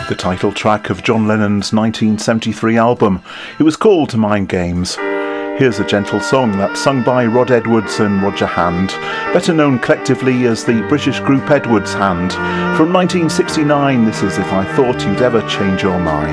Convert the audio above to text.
the title track of John Lennon's 1973 album. It was called Mind Games. Here's a gentle song that's sung by Rod Edwards and Roger Hand, better known collectively as the British group Edwards Hand. From 1969, this is If I Thought You'd Ever Change Your Mind.